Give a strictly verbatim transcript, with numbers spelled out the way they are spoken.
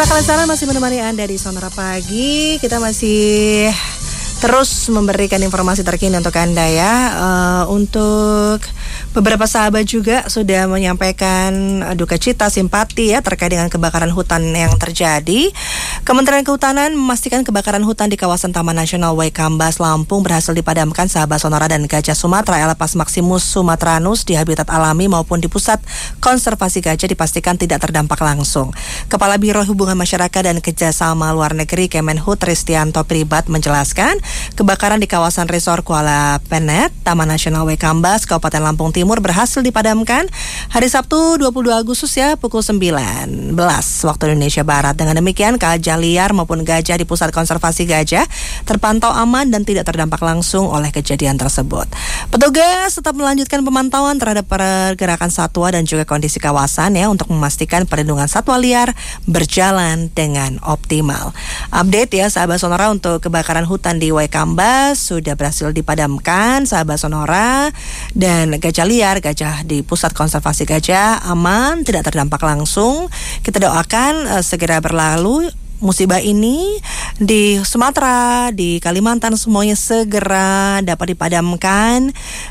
Suara Kalesara masih menemani Anda di Sonora Pagi. Kita masih terus memberikan informasi terkini untuk Anda ya. Uh, untuk beberapa sahabat juga sudah menyampaikan uh, duka cita, simpati ya terkait dengan kebakaran hutan yang terjadi. Kementerian Kehutanan memastikan kebakaran hutan di kawasan Taman Nasional Waikambas, Lampung berhasil dipadamkan sahabat Sonora dan gajah Sumatera Elepas Maximus sumatranus di habitat alami maupun di pusat konservasi gajah dipastikan tidak terdampak langsung. Kepala Biro Hubungan Masyarakat dan Kerjasama Luar Negeri Kemenhub Tristianto Pribat menjelaskan kebakaran di kawasan Resor Kuala Penet, Taman Nasional Waikambas, Kabupaten Lampung Timur berhasil dipadamkan hari Sabtu dua puluh dua Agustus ya pukul sembilan belas waktu Indonesia Barat. Dengan demikian gajah liar maupun gajah di pusat konservasi gajah terpantau aman dan tidak terdampak langsung oleh kejadian tersebut. Petugas tetap melanjutkan pemantauan terhadap pergerakan satwa dan juga kondisi kawasan ya untuk memastikan perlindungan satwa liar berjalan dengan optimal. Update ya sahabat Sonora untuk kebakaran hutan di Waikambas sudah berhasil dipadamkan sahabat Sonora, dan gajah liar, gajah di pusat konservasi gajah aman, tidak terdampak langsung. Kita doakan uh, segera berlalu musibah ini di Sumatera, di Kalimantan semuanya segera dapat dipadamkan